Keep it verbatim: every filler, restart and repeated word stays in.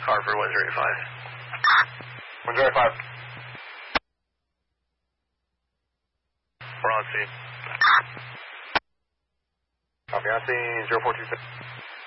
Harvard one zero eight five. one zero eight five. We're on scene. Copy on scene, zero four two six.